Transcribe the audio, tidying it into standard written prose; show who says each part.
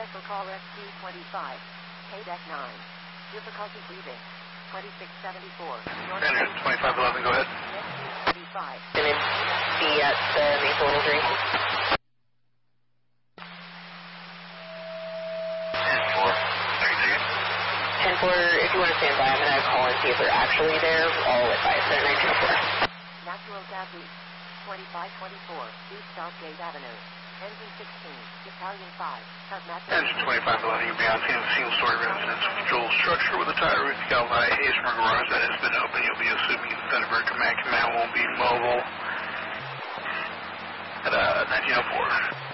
Speaker 1: Special call SQ-25. KDEC 9. Difficulty breathing. 2674.
Speaker 2: Engine 2511, go ahead.
Speaker 1: SQ-25.
Speaker 3: Going to be at the Maple Tree. 10-4, if you want to stand by, I'm going to call and see if they're actually there. I'll advise they're 1904.
Speaker 1: Natural Gas East. 2524. East Southgate Avenue. Engine 16. Battalion 5. Hazmat.
Speaker 2: Engine 2511, you'll be on scene of single story residence with dual structure with a tire roof galvanized Haysmer garage that has been open. You'll be assuming the Thunderbird command won't be mobile at 1904.